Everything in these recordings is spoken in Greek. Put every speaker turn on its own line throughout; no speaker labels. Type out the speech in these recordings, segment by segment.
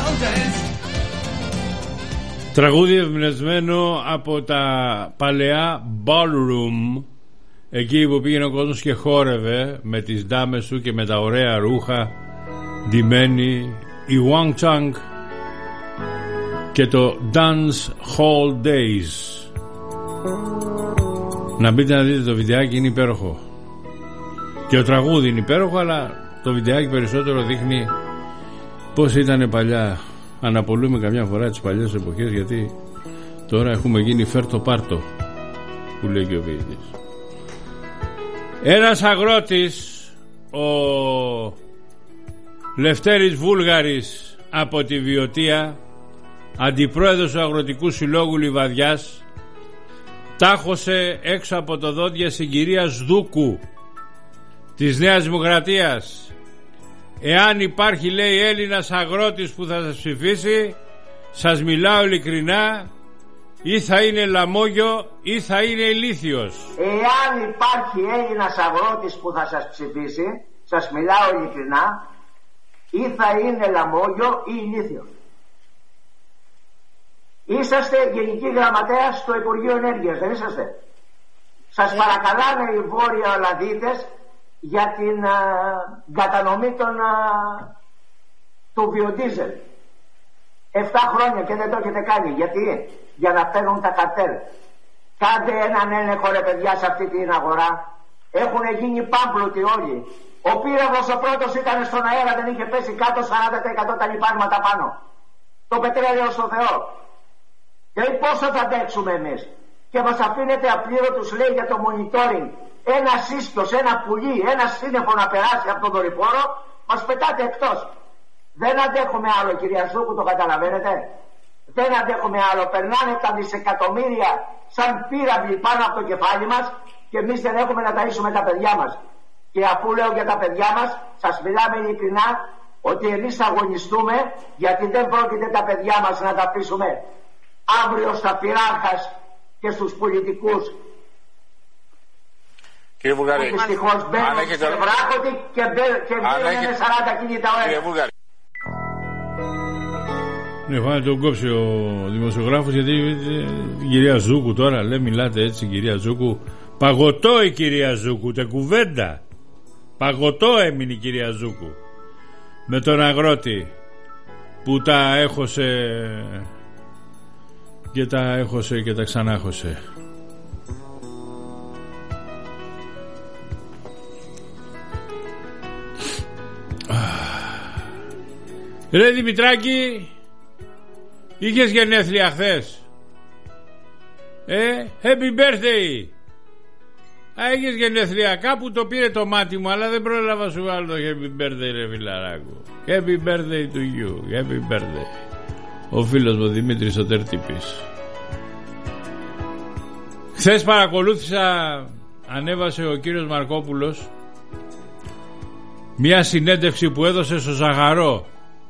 Τραγούδι εμπνευσμένο από τα παλαιά ballroom, εκεί που πήγαινε ο κόσμος και χόρευε με τις ντάμες του και με τα ωραία ρούχα ντυμένοι, η Wang Chang και το Dance Hall Days. Να μπείτε να δείτε το βιντεάκι, είναι υπέροχο. Και το τραγούδι είναι υπέροχο, αλλά το βιντεάκι περισσότερο δείχνει πώς ήταν παλιά. Αναπολούμε καμιά φορά τις παλιές εποχές, γιατί τώρα έχουμε γίνει φέρτο πάρτο, που λέει και ο ποιητής. Ένας αγρότης, ο Λευτέρης Βούλγαρης από τη Βιωτία, αντιπρόεδρος του Αγροτικού Συλλόγου Λιβαδιάς, τάχωσε έξω από το δόντια στην κυρία Σδούκου της Νέας Δημοκρατίας. Εάν υπάρχει, λέει, Έλληνας αγρότης που θα σας ψηφίσει, σας μιλάω ειλικρινά, ή θα είναι λαμόγιο ή θα είναι ηλίθιος.
Εάν υπάρχει Έλληνας αγρότης που θα σας ψηφίσει, σας μιλάω ειλικρινά, ή θα είναι λαμόγιο ή ηλίθιος. Είσαστε γενική γραμματέα στο Υπουργείο Ενέργειας, δεν είσαστε? Σας παρακαλάνε οι Βόρεια Ολλανδίτες για την κατανομή του βιοντίζελ. 7 χρόνια και δεν το έχετε κάνει. Γιατί? Για να παίρνουν τα καρτέλ. Κάντε έναν έλεγχο, ρε παιδιά, σε αυτή την αγορά. Έχουν γίνει πάμπλουτοι όλοι. Ο πύραυλος ο πρώτος ήταν στον αέρα, δεν είχε πέσει κάτω 40% τα λιπάσματα πάνω. Το πετρέλαιο στο Θεό. Και πόσο θα αντέξουμε εμείς? Και μας αφήνετε απλήρωτους, λέει, για το monitoring. Ένα σύστος, ένα πουλί, ένα σύννεφο να περάσει από τον δορυφόρο, μας πετάτε εκτός. Δεν αντέχουμε άλλο, κυρία Ζούκου, το καταλαβαίνετε? Δεν αντέχουμε άλλο. Περνάνε τα δισεκατομμύρια σαν πύραυλοι πάνω από το κεφάλι μας και εμείς δεν έχουμε να ταΐσουμε τα παιδιά μας. Και αφού λέω για τα παιδιά μας, σας μιλάμε ειλικρινά ότι εμείς θα αγωνιστούμε, γιατί δεν πρόκειται τα παιδιά μας να τα αφήσουμε αύριο στα πειράρχας και στους πολιτικούς.
Κύριε Βουλγαρή,
δυστυχώς μπαίνουν σε βράχοτη και μπαίνουν 40 κινητά ώρα.
Κύριε Βουλγαρή.
Ναι, έχω να τον κόψει ο δημοσιογράφος, γιατί η κυρία Ζούκου τώρα, λέει, μιλάτε έτσι, κυρία Ζούκου. Παγωτό η κυρία Ζούκου, ούτε κουβέντα. Παγωτό έμεινε η κυρία Ζούκου με τον αγρότη που τα έχωσε και τα έχωσε και τα ξανάχωσε. Ρε Δημητράκη, είχες γενέθλια χθες? Happy birthday. Έχεις γενέθλια? Κάπου το πήρε το μάτι μου, αλλά δεν πρόλαβα σου βάλω το happy birthday, ρε φιλαράκου. Happy birthday to you. Happy birthday. Ο φίλος μου Δημήτρης ο Τερτύπης. Χθες παρακολούθησα, ανέβασε ο κύριος Μαρκόπουλος μια συνέντευξη που έδωσε στο Ζαγαρό,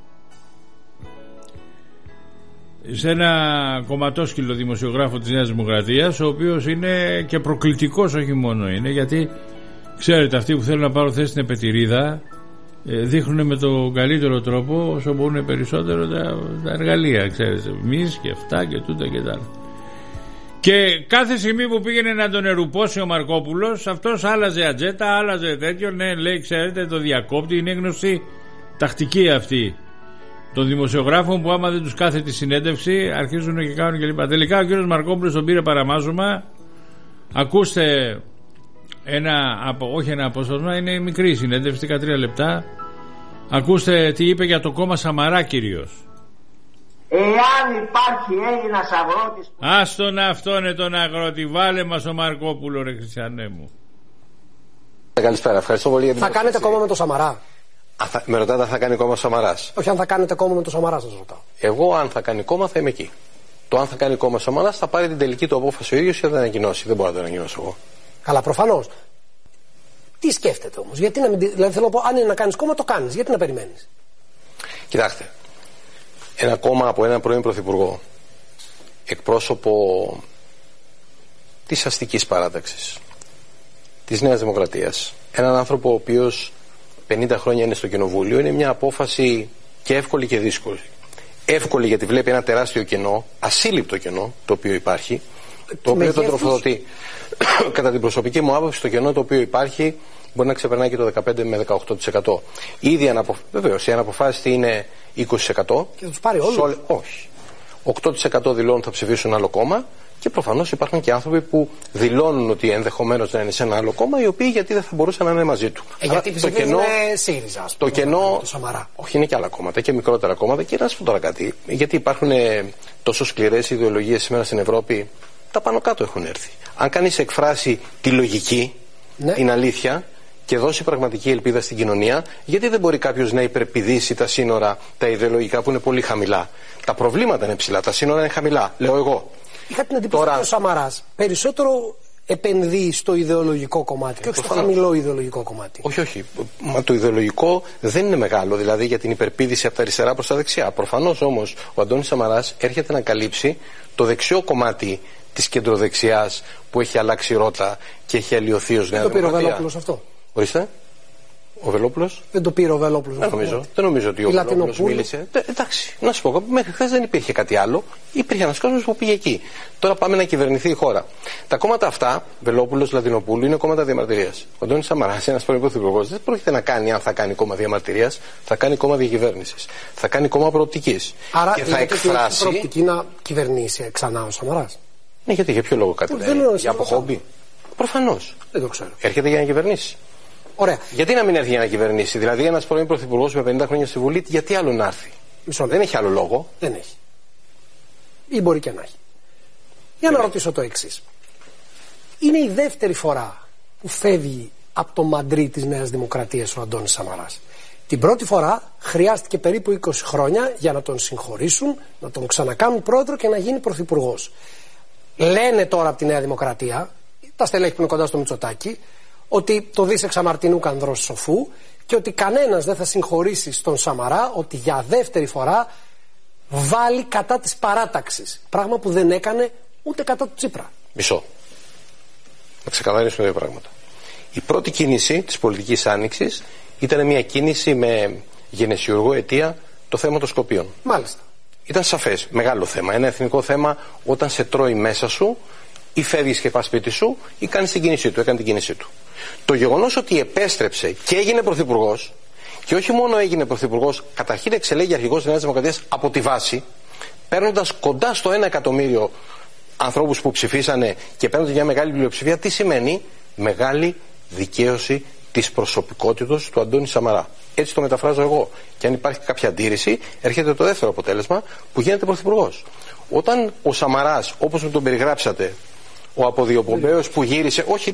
σε ένα κομματόσκυλο δημοσιογράφο της Νέας Δημοκρατίας, ο οποίος είναι και προκλητικός, όχι μόνο είναι, γιατί ξέρετε, αυτοί που θέλουν να πάρουν θέση στην επετηρίδα δείχνουν με τον καλύτερο τρόπο, όσο μπορούν περισσότερο, τα εργαλεία, ξέρετε, εμείς και αυτά και τούτα και τα άλλα. Και κάθε στιγμή που πήγαινε να τον ερουπώσει ο Μαρκόπουλος, αυτός άλλαζε ατζέτα, άλλαζε τέτοιο. Ναι, λέει, ξέρετε, το διακόπτη. Είναι γνωστή τακτική αυτή των δημοσιογράφων, που άμα δεν τους κάθεται τη συνέντευξη αρχίζουν και κάνουν κλπ. Τελικά ο κύριος Μαρκόπουλος τον πήρε παραμάζωμα. Ακούστε όχι ένα απόσπασμα, είναι μικρή συνέντευξη, 13 λεπτά. Ακούστε τι είπε για το κόμμα Σαμαρά κυρίως.
Εάν υπάρχει Έλληνας αγρότης...
Άστον αυτόν τον αγρότη, βάλε μας ο Μαρκόπουλο, ρε Χριστιανέ μου.
Καλησπέρα, ευχαριστώ πολύ για την
Θα κάνετε κόμμα με το Σαμαρά?
Με ρωτάτε αν θα κάνει κόμμα ο Σαμαράς?
Όχι, αν θα κάνετε κόμμα με το Σαμαρά, σας ρωτάω.
Εγώ, αν θα κάνει κόμμα, θα είμαι εκεί. Το αν θα κάνει κόμμα ο Σαμαράς θα πάρει την τελική του απόφαση ο ίδιος και θα την ανακοινώσει. Δεν μπορώ να το ανακοινώσω εγώ.
Καλά, προφανώς. Τι σκέφτεται όμως? Γιατί να μην. Δηλαδή, θέλω να πω, αν είναι να κάνεις κόμμα, το κάνεις. Γιατί να περιμένεις?
Κοιτάξτε. Ένα κόμμα από έναν πρώην πρωθυπουργό, εκπρόσωπο της αστικής παράταξης, της Νέας Δημοκρατίας, έναν άνθρωπο ο οποίος 50 χρόνια είναι στο κοινοβούλιο, είναι μια απόφαση και εύκολη και δύσκολη. εύκολη γιατί βλέπει ένα τεράστιο κενό, ασύλληπτο κενό το οποίο υπάρχει, το οποίο τον τροφοδοτεί. Κατά την προσωπική μου άποψη, το κενό το οποίο υπάρχει μπορεί να ξεπερνάει και το 15 με 18%. Ήδη βεβαίως η αναποφάσιστη είναι 20%.
Και θα τους πάρει όλους.
Όχι. 8% δηλώνουν θα ψηφίσουν άλλο κόμμα και προφανώς υπάρχουν και άνθρωποι που δηλώνουν ότι ενδεχομένως να είναι σε ένα άλλο κόμμα, οι οποίοι γιατί δεν θα μπορούσαν να είναι μαζί του.
Γιατί ψηφίζουν ΣΥΡΙΖΑ,
το κενό.
Το Σαμαρά.
Όχι, είναι και άλλα κόμματα και μικρότερα κόμματα. Και να σου πω τώρα κάτι. Γιατί υπάρχουν τόσο σκληρές ιδεολογίες σήμερα στην Ευρώπη, τα πάνω κάτω έχουν έρθει. Αν κανείς εκφράσει τη λογική, την αλήθεια, και δώσει πραγματική ελπίδα στην κοινωνία, γιατί δεν μπορεί κάποιος να υπερπηδήσει τα σύνορα τα ιδεολογικά που είναι πολύ χαμηλά. Τα προβλήματα είναι ψηλά, τα σύνορα είναι χαμηλά, λέω εγώ.
Είχα την εντύπωση ότι ο Σαμαράς περισσότερο επενδύει στο ιδεολογικό κομμάτι και όχι στο χαμηλό ιδεολογικό κομμάτι.
Όχι. Μα το ιδεολογικό δεν είναι μεγάλο, δηλαδή για την υπερπήδηση από τα αριστερά προς τα δεξιά. Προφανώς όμως ο Αντώνης Σαμαράς έρχεται να καλύψει το δεξιό κομμάτι της κεντροδεξιάς που έχει αλλάξει ρότα και έχει αλλοιωθεί ως Νέα Δημοκρατία.
Το πήρε ο Βελόπουλος αυτό.
Ορίστε. Ο Βελόπουλος.
Δεν το πήρε ο Βελόπουλος.
Δεν νομίζω ότι ο Βελόπουλος μίλησε. Εντάξει, να σου πω, μέχρι χθες δεν υπήρχε κάτι άλλο. Υπήρχε ένας κόσμος που πήγε εκεί. Τώρα πάμε να κυβερνηθεί η χώρα. Τα κόμματα αυτά, Βελόπουλος, Λατινοπούλου, είναι κόμματα διαμαρτυρίας. Ο Αντώνης Σαμαράς, ένας πρώην πρωθυπουργός, δεν πρόκειται να κάνει, αν θα κάνει κόμμα διαμαρτυρίας, θα κάνει κόμμα διακυβέρνησης. Θα κάνει κόμμα προοπτικής.
Άρα
και θα εκφράσει.
προοπτική να κυβερνήσει ξανά ο Σαμαράς.
Ναι, γιατί για ποιο λόγο κάτι για αποχόμπη. Προφανώς.
Δεν το ξέρω.
Έρχεται για να κυβερνήσει.
Ωραία.
Γιατί να μην έρθει για να κυβερνήσει? Δηλαδή, ένας πρώην πρωθυπουργός με 50 χρόνια στη Βουλή, γιατί άλλο να έρθει? Δεν έχει άλλο λόγο.
Δεν έχει. Ή μπορεί και να έχει. Για να ρωτήσω το εξής. Είναι η δεύτερη φορά που φεύγει από το μαντρί της Νέας Δημοκρατίας ο Αντώνης Σαμαράς. Την πρώτη φορά χρειάστηκε περίπου 20 χρόνια για να τον συγχωρήσουν, να τον ξανακάνουν πρόεδρο και να γίνει πρωθυπουργός. Λένε τώρα από τη Νέα Δημοκρατία, τα στελέχη που είναι κοντά στο Μητσοτάκη, ότι το δις εξαμαρτινού κανδρός σοφού και ότι κανένας δεν θα συγχωρήσει στον Σαμαρά ότι για δεύτερη φορά βάλει κατά της παράταξης. Πράγμα που δεν έκανε ούτε κατά του Τσίπρα.
Μισό. Να ξεκαθαρίσουμε δύο πράγματα. Η πρώτη κίνηση της πολιτικής άνοιξης ήταν μια κίνηση με γενεσιουργό αιτία το θέμα των Σκοπίων.
Μάλιστα.
Ήταν σαφές, μεγάλο θέμα. Ένα εθνικό θέμα όταν σε τρώει μέσα σου, ή φεύγεις και πας σπίτι σου, ή κάνεις την κίνησή του. Έκανε την κίνησή του. Το γεγονός ότι επέστρεψε και έγινε πρωθυπουργός, και όχι μόνο έγινε πρωθυπουργός, καταρχήν εξελέγει αρχηγός της Νέας Δημοκρατίας από τη βάση, παίρνοντας κοντά στο 1 εκατομμύριο ανθρώπους που ψηφίσανε και παίρνοντας μια μεγάλη πλειοψηφία, τι σημαίνει? Μεγάλη δικαίωση της προσωπικότητας του Αντώνη Σαμαρά. Έτσι το μεταφράζω εγώ. Και αν υπάρχει κάποια αντίρρηση, έρχεται το δεύτερο αποτέλεσμα που γίνεται πρωθυπουργός. Όταν ο Σαμαράς, όπως με τον περιγράψατε, ο αποδιοπομπαίος που γύρισε, όχι,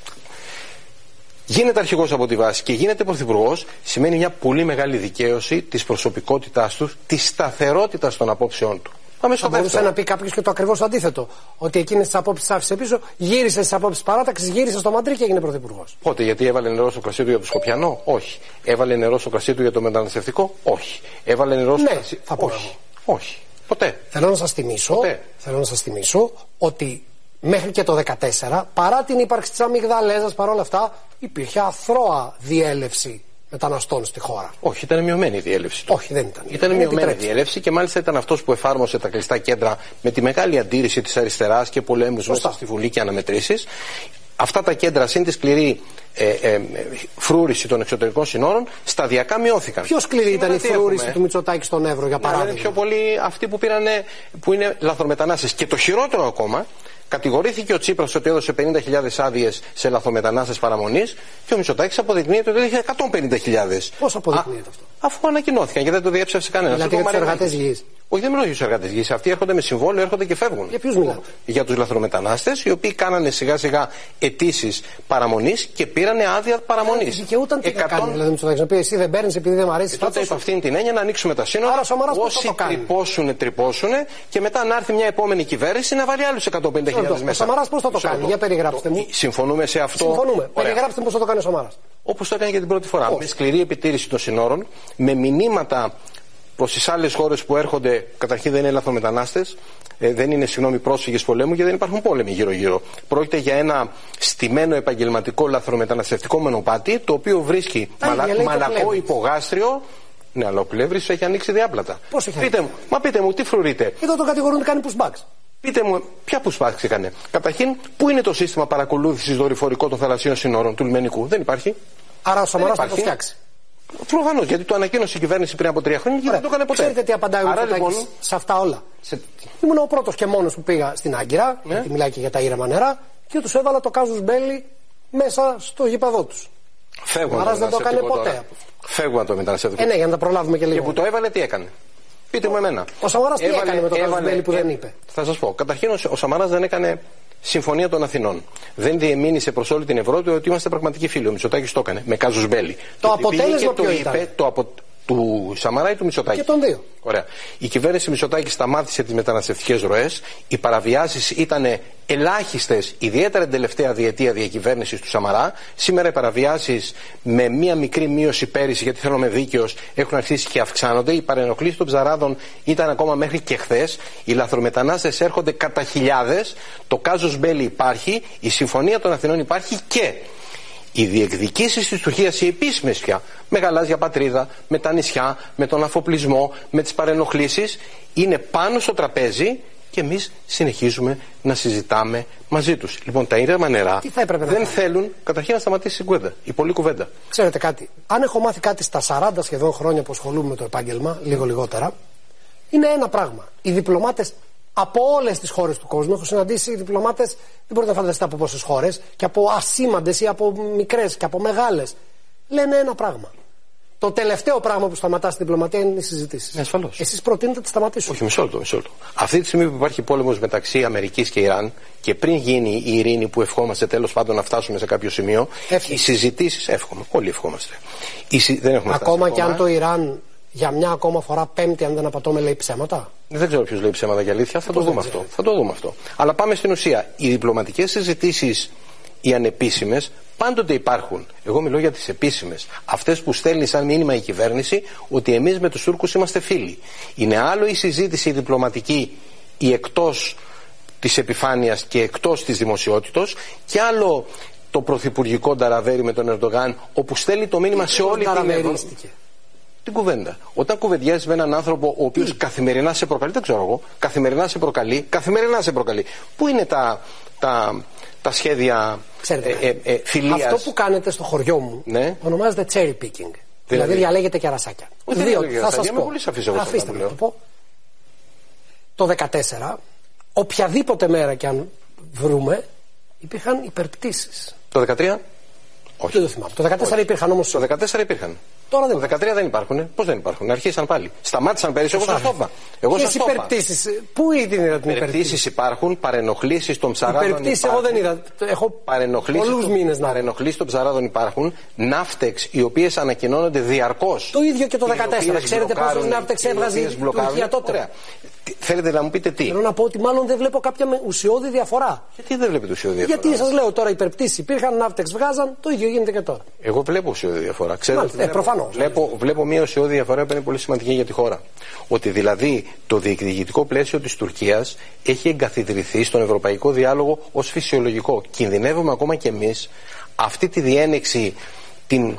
γίνεται αρχηγός από τη βάση και γίνεται πρωθυπουργός, σημαίνει μια πολύ μεγάλη δικαίωση της προσωπικότητάς του, της σταθερότητας των απόψεών του.
Θα μπορούσε να πει κάποιος και το ακριβώς αντίθετο. Ότι εκείνες τις απόψεις άφησε πίσω, γύρισε στις απόψεις παράταξης, γύρισε στο Μαντρί και έγινε πρωθυπουργός.
Πότε? Γιατί έβαλε νερό στο κρασί του για το Σκοπιανό? Όχι. Έβαλε νερό στο κρασί του για το μεταναστευτικό? Όχι. Έβαλε νερό στο κρασί.
Θα πω.
Όχι. Όχι. Ποτέ.
Θέλω να σας θυμίσω ότι μέχρι και το 2014, παρά την ύπαρξη της αμυγδαλέζας, παρόλα αυτά, υπήρχε αθρώα διέλευση μεταναστών στη χώρα.
Όχι, ήταν μειωμένη η διέλευση.
Όχι, δεν ήταν.
Ήταν μειωμένη η διέλευση και μάλιστα ήταν αυτός που εφάρμοσε τα κλειστά κέντρα με τη μεγάλη αντίρρηση της αριστεράς και πολέμους μέσα στη Βουλή και αναμετρήσεις. Αυτά τα κέντρα, συν τη σκληρή φρούρηση των εξωτερικών συνόρων, σταδιακά μειώθηκαν.
Πιο σκληρή ήταν η φρούρηση του Μητσοτάκη στον Εύρο, για παράδειγμα?
Είναι πιο πολλοί αυτοί που είναι λαθρομετανάστες. Και το χειρότερο ακόμα, κατηγορήθηκε ο Τσίπρας ότι έδωσε 50.000 άδειες σε λαθρομετανάστες παραμονής και ο Μητσοτάκης αποδεικνύεται ότι είχε 150.000.
Πώς αποδεικνύεται αυτό?
Αφού ανακοινώθηκαν και δεν το διέψευσε κανένας.
Δηλαδή για τους εργατές γης?
Όχι, δεν μιλάω για τους εργατές γης. Αυτοί έρχονται με συμβόλαιο, έρχονται και φεύγουν.
Για ποιους μιλάτε?
Για τους λαθρομετανάστες, οι οποίοι κάνανε σιγά σιγά αιτήσεις παραμονής και πήρανε άδεια παραμονής.
Δικαιούταν τι να κάνει? Δηλαδή Μητσοτάκης να πει εσύ δεν παίρνεις επειδή δεν μου αρέσει?
Τότε υπ' αυτήν την έννοια να ανοίξουμε τα σύνορα. Όσοι τρυπώσουν και μετά να έρθει μια επόμενη κυβέρνηση να βάλει άλλους 150.000 μέσα.
Ο Σαμαράς πώς θα το κάνει? Για περιγράψτε μου.
Συμφωνούμε σε αυτό?
Συμφωνούμε. Περιγράψτε πώς θα το κάνει ο Σαμαράς.
Όπως το έκανε και την πρώτη φορά. Με σκληρή επιτήρηση των συνόρων, με μηνύματα προς τις άλλες χώρες που έρχονται. Καταρχήν δεν είναι λαθρομετανάστες, δεν είναι πρόσφυγες πολέμου και δεν υπάρχουν πόλεμοι γύρω-γύρω. Πρόκειται για ένα στημένο επαγγελματικό λαθρομεταναστευτικό μονοπάτι, το οποίο βρίσκει μαλακό υπογάστριο Ναι, αλλά ο Πλεύρης έχει ανοίξει διάπλατα.
Πώς έχει
πείτε μου, τι φρουρείτε.
Εδώ τον κατηγορούν ότι κάνει pushbacks.
Πείτε μου, ποια pushbacks έκανε. Καταρχήν, πού είναι το σύστημα παρακολούθησης δορυφορικό των θαλασσίων συνόρων του λιμενικού? Δεν υπάρχει.
Άρα ο Σαμαράς θα το φτιάξει.
Προφανώς, γιατί το ανακοίνωσε η κυβέρνηση πριν από 3 χρόνια και δεν το έκανε ποτέ.
Ξέρετε τι απαντάει ο Μητσοτάκης σε αυτά όλα? Ήμουν ο πρώτος και μόνος που πήγα στην Άγκυρα, γιατί μιλάει και για τα ήρεμα νερά, και τους έβαλα το κάζους μπέλι μέσα στο γήπεδό τους.
Φεύγουν.
Άρα δεν το έκανε ποτέ.
Φεύγουν το μεταναστευτικό.
Ναι, για να τα προλάβουμε και λίγο.
Και που το έβαλε, τι έκανε? Πείτε μου εμένα.
Ο Σαμαράς τι έκανε με το κάζους μπέλι που δεν είπε?
Θα σας πω. Καταρχήν, ο Σαμαράς δεν έκανε Συμφωνία των Αθηνών. Δεν διεμήνυσε προς όλη την Ευρώπη ότι είμαστε πραγματικοί φίλοι. Ο Μητσοτάκης το έκανε με κάζους μπέλι.
Το αποτέλεσμα ποιο ήταν?
Του Σαμαρά ή του Μητσοτάκη?
Και των δύο.
Ωραία. Η κυβέρνηση Μητσοτάκη σταμάτησε τις μεταναστευτικές ροές. Οι παραβιάσεις ήταν ελάχιστες, ιδιαίτερα την τελευταία διετία διακυβέρνησης του Σαμαρά. Σήμερα οι παραβιάσεις, με μία μικρή μείωση πέρυσι, γιατί θέλω να είμαι δίκαιος, έχουν αρχίσει και αυξάνονται. Οι παρενοχλήσεις των ψαράδων ήταν ακόμα μέχρι και χθες. Οι λαθρομετανάστες έρχονται κατά χιλιάδες. Το κάζος μπέλι υπάρχει. Η Συμφωνία των Αθηνών υπάρχει και οι διεκδικήσεις της Τουρκίας, οι επίσημες πια, με γαλάζια πατρίδα, με τα νησιά, με τον αφοπλισμό, με τις παρενοχλήσεις, είναι πάνω στο τραπέζι και εμείς συνεχίζουμε να συζητάμε μαζί τους. Λοιπόν, τα ήρεμα νερά δεν θέλουν καταρχήν να σταματήσει η κουβέντα, η πολλή κουβέντα.
Ξέρετε κάτι, αν έχω μάθει κάτι στα 40 σχεδόν χρόνια που ασχολούμαι με το επάγγελμα, λίγο λιγότερα, είναι ένα πράγμα. Οι διπλωμάτες από όλες τις χώρες του κόσμου, έχω συναντήσει διπλωμάτες, δεν μπορείτε να φανταστείτε από πόσες χώρες, και από ασήμαντες ή από μικρές και από μεγάλες, λένε ένα πράγμα. Το τελευταίο πράγμα που σταματά στην διπλωματία είναι οι συζητήσεις.
Ασφαλώς.
Εσείς προτείνετε να τη σταματήσουν?
Όχι, μισό λεπτό. Αυτή τη στιγμή που υπάρχει πόλεμος μεταξύ Αμερικής και Ιράν, και πριν γίνει η ειρήνη που ευχόμαστε τέλος πάντων να φτάσουμε σε κάποιο σημείο, οι συζητήσεις, εύχομαι, όλοι ευχόμαστε. Δεν έχουμε
ακόμα και αν το Ιράν για μια ακόμα φορά, πέμπτη, αν δεν απατώμε, λέει ψέματα.
Δεν ξέρω ποιος λέει ψέματα για αλήθεια, θα το δούμε αυτό. Αλλά πάμε στην ουσία. Οι διπλωματικές συζητήσεις, οι ανεπίσημες, πάντοτε υπάρχουν. Εγώ μιλώ για τις επίσημες. Αυτές που στέλνει σαν μήνυμα η κυβέρνηση ότι εμείς με τους Τούρκους είμαστε φίλοι. Είναι άλλο η συζήτηση διπλωματική, η εκτός της επιφάνειας και εκτός της δημοσιότητος, και άλλο το πρωθυπουργικό νταραβέρι με τον Ερντογάν, όπου στέλνει το μήνυμα σε όλη την Ευρώπη. Την κουβέντα. Όταν κουβεντιάζεις με έναν άνθρωπο ο οποίος καθημερινά σε προκαλεί, δεν ξέρω εγώ, καθημερινά σε προκαλεί. Πού είναι τα σχέδια φιλίας?
Αυτό που κάνετε στο χωριό μου, ναι, ονομάζεται cherry picking. Δηλαδή διαλέγετε κερασάκια. Θα σας πω. Αφήστε με να το πω. Το 2014, οποιαδήποτε μέρα και αν βρούμε, υπήρχαν υπερπτήσεις.
Το 2013? Όχι.
Δεν το θυμάμαι. Το 2014 υπήρχαν όμως.
Το 2014 υπήρχαν.
Τώρα δεν
το 2013 δεν υπάρχουν. Πώς δεν υπάρχουν? Αρχίσαν πάλι. Σταμάτησαν πέρυσι. Εγώ σας το είπα.
Ποιες υπερπτήσεις? Πού είδε την
υπερπτήσεις? Υπάρχουν, παρενοχλήσεις των ψαράδων.
Υπερπτήσεις εγώ δεν είδα. Έχω πολλούς μήνες να.
Παρενοχλήσεις των ψαράδων υπάρχουν. Ναύτεξ οι οποίες ανακοινώνονται διαρκώς.
Το ίδιο και το 2014. Ξέρετε πόσες ναύτεξ έβγαζε η Τουρκία τότε?
Θέλετε να μου πείτε τι?
Θέλω να πω ότι μάλλον δεν βλέπω κάποια ουσιώδη διαφορά.
Γιατί δεν βλέπετε ουσιώδη διαφορά?
Γιατί σας λέω τώρα, υπερπτήσεις υπήρχαν, ναύτεξ βγάζαν, το ίδιο γίνεται και τώρα.
Εγώ βλέπω ουσιώδη διαφορά.
Προφανώς.
Βλέπω μια ουσιώδη διαφορά που είναι πολύ σημαντική για τη χώρα. Ότι δηλαδή το διεκδικητικό πλαίσιο της Τουρκίας έχει εγκαθιδρυθεί στον ευρωπαϊκό διάλογο ως φυσιολογικό. Κινδυνεύουμε ακόμα κι εμείς αυτή τη διένεξη, την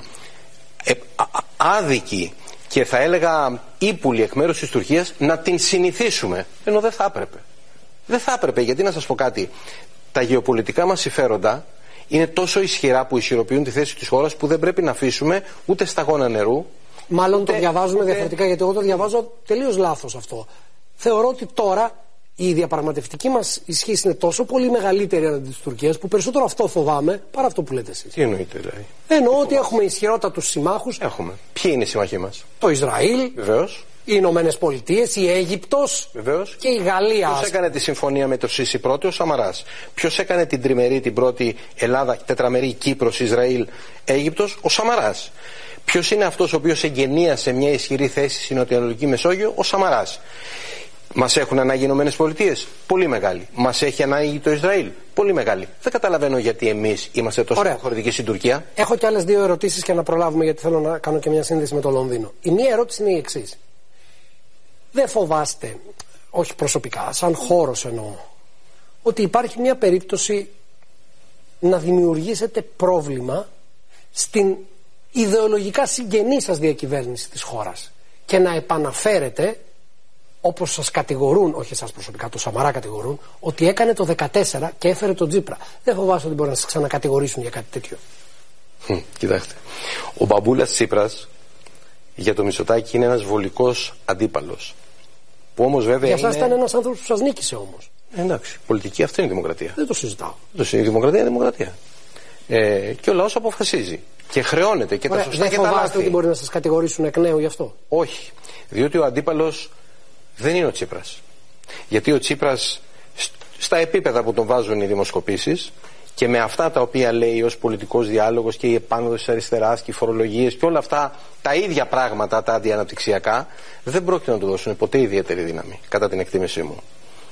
άδικη και θα έλεγα ύπουλη εκ μέρους της Τουρκίας, να την συνηθίσουμε. Ενώ δεν θα έπρεπε. Δεν θα έπρεπε, γιατί να σας πω κάτι. Τα γεωπολιτικά μας συμφέροντα είναι τόσο ισχυρά που ισχυροποιούν τη θέση της χώρας, που δεν πρέπει να αφήσουμε ούτε σταγόνα νερού.
Μάλλον το διαβάζουμε διαφορετικά, γιατί εγώ το διαβάζω τελείως λάθος αυτό. Θεωρώ ότι τώρα η διαπραγματευτική μας ισχύ είναι τόσο πολύ μεγαλύτερη από της Τουρκίας, που περισσότερο αυτό φοβάμαι παρά αυτό που λέτε εσείς.
Τι εννοείτε δηλαδή?
Εννοώ ότι έχουμε ισχυρότατους συμμάχους.
Έχουμε. Ποιοι είναι οι συμμαχοί μας?
Το Ισραήλ.
Βεβαίως.
Οι Ηνωμένες Πολιτείες, η Αίγυπτος.
Βεβαίως.
Και η Γαλλία.
Ποιος έκανε τη συμφωνία με το ΣΥΣΥ πρώτη? Ο Σαμαράς. Ποιος έκανε την τριμερή, την πρώτη Ελλάδα, τετραμερή Κύπρος, Ισραήλ, Αίγυπτος? Ο Σαμαράς. Ποιος είναι αυτός ο οποίος εγγενίασε μια ισχυρή θέση στην Νοτιοανατολική Μεσόγειο? Ο Σαμαράς. Μας έχουν ανάγκη οι Ηνωμένες Πολιτείες? Πολύ μεγάλη. Μας έχει ανάγκη το Ισραήλ? Πολύ μεγάλη. Δεν καταλαβαίνω γιατί εμείς είμαστε τόσο προχωρητικοί στην Τουρκία.
Έχω και άλλες δύο ερωτήσεις και να προλάβουμε, γιατί θέλω να κάνω και μια σύνδεση με το Λονδίνο. Η μία ερώτηση είναι η εξής. Δεν φοβάστε, όχι προσωπικά, σαν χώρος εννοώ, ότι υπάρχει μια περίπτωση να δημιουργήσετε πρόβλημα στην ιδεολογικά συγγενή σας διακυβέρνηση της χώρας? και να επαναφέρετε, όπως σας κατηγορούν, όχι εσάς προσωπικά, το Σαμαρά κατηγορούν, ότι έκανε το 2014 και έφερε τον Τσίπρα. Δεν φοβάσαι ότι μπορεί να σας ξανακατηγορήσουν για κάτι τέτοιο?
Κοιτάξτε, ο μπαμπούλας Τσίπρας για το Μητσοτάκη είναι ένας βολικός αντίπαλος. Που όμως βέβαια
για σας ήταν ένας άνθρωπος που σας νίκησε όμως.
Εντάξει, πολιτική αυτή είναι η δημοκρατία.
Δεν το συζητάω.
Η δημοκρατία είναι δημοκρατία. Και ο λαός αποφασίζει. Και χρεώνεται και τα σωστά και τα λάθη.
Δεν φοβάστε ότι μπορεί να σας κατηγορήσουν εκ νέου γι' αυτό?
Όχι. Διότι ο αντίπαλος δεν είναι ο Τσίπρας. Γιατί ο Τσίπρας στα επίπεδα που τον βάζουν οι δημοσκοπήσεις και με αυτά τα οποία λέει ως πολιτικός διάλογος και η επάνωδος της αριστεράς και οι φορολογίες και όλα αυτά τα ίδια πράγματα, τα αντιαναπτυξιακά, δεν πρόκειται να του δώσουν ποτέ ιδιαίτερη δύναμη, κατά την εκτίμησή μου.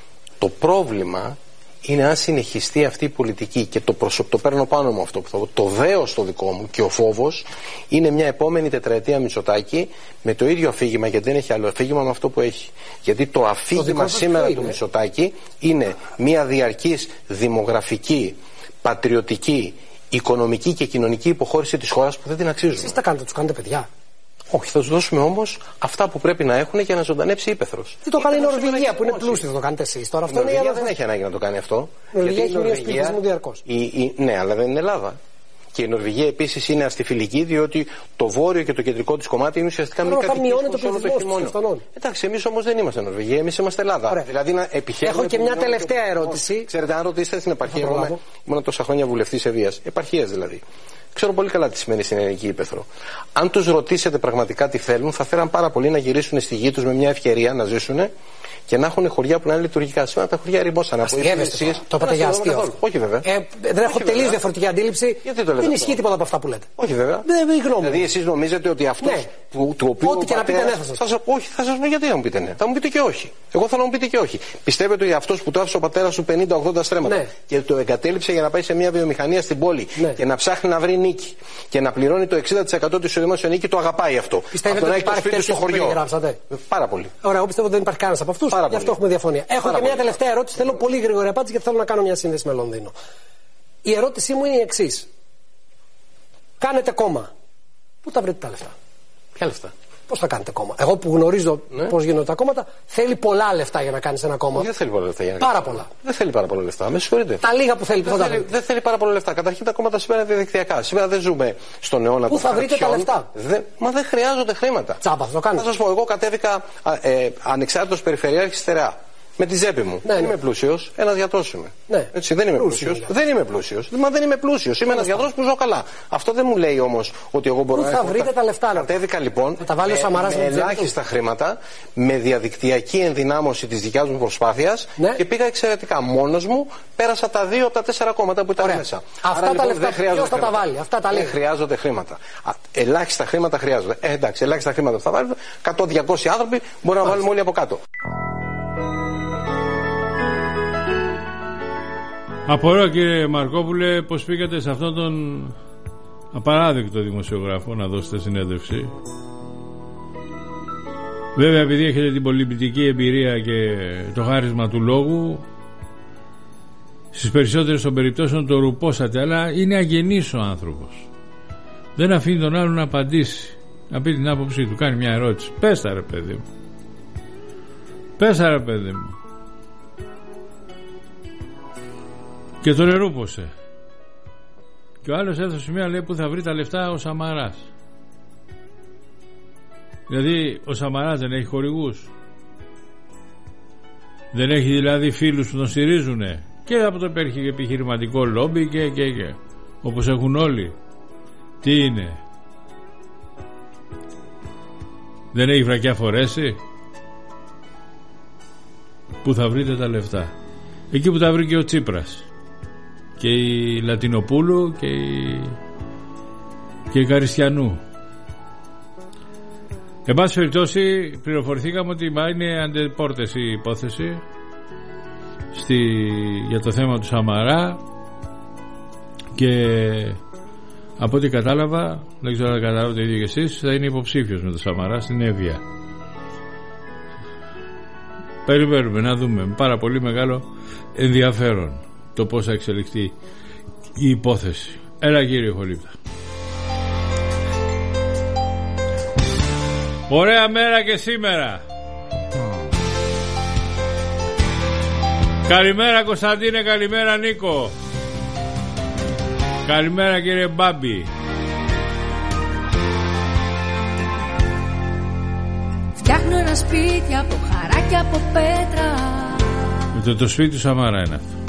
Το πρόβλημα είναι αν συνεχιστεί αυτή η πολιτική, και το παίρνω πάνω μου αυτό που θα πω, το δέος το δικό μου και ο φόβος είναι μια επόμενη τετραετία Μητσοτάκη με το ίδιο αφήγημα, γιατί δεν έχει άλλο αφήγημα με αυτό που έχει. Γιατί το αφήγημα σήμερα του Μητσοτάκη είναι μια διαρκής δημογραφική, πατριωτική, οικονομική και κοινωνική υποχώρηση της χώρας που δεν την αξίζουν.
Εσείς τα κάνετε, τους κάνετε παιδιά?
Όχι, θα τους δώσουμε όμως αυτά που πρέπει να έχουν για να ζωντανέψει η ύπαιθρος.
Τι το κάνει η Νορβηγία που είναι πλούσια, θα το κάνετε εσείς τώρα? Αυτό
η Νορβηγία δεν έχει ανάγκη να το κάνει αυτό.
Η Νορβηγία έχει μείωση πληθυσμού διαρκώς.
Ναι, αλλά δεν είναι Ελλάδα. Και η Νορβηγία επίσης είναι αστιφιλική, διότι το βόρειο και το κεντρικό της κομμάτι είναι ουσιαστικά μη κατοικήσιμο όλο το χειμώνα. Εντάξει, εμείς όμως δεν είμαστε Νορβηγία, εμείς είμαστε Ελλάδα.
Ωραία.
Δηλαδή να επιχαίρουμε.
Έχω και μια τελευταία ερώτηση.
Ξέρετε, αν ρωτήσετε στην επαρχία, ήμουν τόσα χρόνια βουλευτής Ευβοίας, επαρχίες δηλαδή. Ξέρω πολύ καλά τι σημαίνει στην ελληνική ύπαιθρο. Αν τους ρωτήσετε πραγματικά τι θέλουν, θα θέλαν πάρα πολύ να γυρίσουν στη γη τους με μια ευκαιρία να ζήσουν και να έχουν χωριά που να είναι λειτουργικά. Σήμερα τα χωριά ρημώσαν από υπηρεσίες.
Το είπατε για αστείο.
Όχι βέβαια.
Δεν έχω τελείως διαφορετική αντίληψη. Δεν ισχύει τίποτα από αυτά που λέτε.
Όχι βέβαια. Δηλαδή εσείς νομίζετε ότι αυτός του οποίου.
Ό,τι και να πείτε ναι θα σας.
Όχι, θα σας πω γιατί να μου πείτε ναι. Θα μου πείτε και όχι. Εγώ θέλω να μου πείτε και όχι. Πιστεύετε ότι αυτός που το άφησε ο πατέρας του 50-80 στρέμματα και το εγκατέλειψε για να πάει σε μια βιομηχανία στην πόλη και να ψάχνει να βρει νίκη και να πληρώνει το 60% του εισοδήματος σε νίκη, το αγαπάει αυτό.
Πιστεύετε ότι υπάρχει τέτοιο στο χωριό?
Πάρα πολύ.
Ωραία, εγώ πιστεύω ότι δεν υπάρχει κανένας από αυτούς. Γι' αυτό έχουμε διαφωνία. Έχω και μια τελευταία ερώτηση. Θέλω πολύ γρήγορη απάντηση γιατί θέλω να κάνω μια σύνδεση με Λονδίνο. Η ερώτησή μου είναι η εξής. Κάνετε κόμμα. Πού τα βρείτε τα λεφτά?
Ποια λεφτά?
Πώς θα κάνετε κόμμα? Εγώ που γνωρίζω πώς γίνονται τα κόμματα, θέλει πολλά λεφτά για να κάνεις ένα κόμμα.
Δεν θέλει πολλά λεφτά για να κάνεις.
Πάρα πολλά.
Δεν θέλει πάρα πολλά λεφτά. Με συγχωρείτε.
Τα λίγα που θέλει,
δεν θέλει πάρα πολλά λεφτά. Καταρχήν τα κόμματα σήμερα είναι διαδικτυακά. Σήμερα δεν ζούμε στον αιώνα
Πού θα βρείτε τα λεφτά?
Μα δεν χρειάζονται χρήματα.
Τσάμπα, θα το κάνετε.
Θα σας πω, εγώ κατέβηκα ανεξάρτητος περιφερειάρχης Στερεά. Με τη τσέπη μου. Δεν είμαι πλούσιος, ένας γιατρός είμαι. Έτσι, δεν είμαι πλούσιος. Δεν είμαι πλούσιος. Μα δεν είμαι πλούσιος. Είμαι ένας γιατρός που ζω καλά. Αυτό δεν μου λέει όμως ότι εγώ μπορώ να.
Πού θα βρείτε τα λεφτά?
Κατέβηκα λοιπόν
με
ελάχιστα χρήματα, με διαδικτυακή ενδυνάμωση της δικιάς μου προσπάθειας και πήγα εξαιρετικά. Μόνος μου πέρασα τα 2 από τα 4 κόμματα που ήταν μέσα.
Αυτά τα λεφτά ποιος θα τα βάλει?
Δεν χρειάζονται χρήματα. Ελάχιστα χρήματα χρειάζονται. Εντάξει, ελάχιστα χρήματα που θα βάλουν 100-200 άνθρωποι μπορούμε να βάλουμε όλοι από κάτω.
Απορώ κύριε Μαρκόπουλε πως πήγατε σε αυτόν τον απαράδεκτο δημοσιογράφο να δώσετε συνέντευξη. Βέβαια επειδή έχετε την πολιτική εμπειρία και το χάρισμα του λόγου, στις περισσότερες των περιπτώσεων το ρουπώσατε, αλλά είναι αγενής ο άνθρωπος. Δεν αφήνει τον άλλον να απαντήσει, να πει την άποψή του, κάνει μια ερώτηση. Πες τα ρε παιδί μου. Πες τα ρε παιδί μου. Και τον ερούπωσε. Και ο άλλος έδωσε σημεία, λέει, που θα βρει τα λεφτά ο Σαμαράς. Δηλαδή ο Σαμαράς δεν έχει χορηγούς? Δεν έχει δηλαδή φίλους που τον στηρίζουνε? Και από το επιχειρηματικό λόμπι και όπως έχουν όλοι. Τι είναι? Δεν έχει βρακιά φορέσει? Πού θα βρείτε τα λεφτά? Εκεί που τα βρήκε ο Τσίπρας και η Λατινοπούλου και η Καριστιανού. Εν πάση περιπτώσει πληροφορηθήκαμε ότι είναι αντεπόρτες η υπόθεση για το θέμα του Σαμαρά και από ό,τι κατάλαβα, δεν ξέρω αν καταλάβετε το ίδιο και εσείς, θα είναι υποψήφιος με το Σαμαρά στην Εύβοια. Περιμένουμε να δούμε με πάρα πολύ μεγάλο ενδιαφέρον το πώς θα εξελιχθεί η υπόθεση. Έλα κύριε Χολίπτα. Ωραία μέρα και σήμερα. Καλημέρα Κωνσταντίνε, καλημέρα Νίκο. Καλημέρα κύριε Μπάμπη.
Φτιάχνω ένα σπίτι από χαρά και από πέτρα.
Το σπίτι του Σαμάρα είναι αυτό.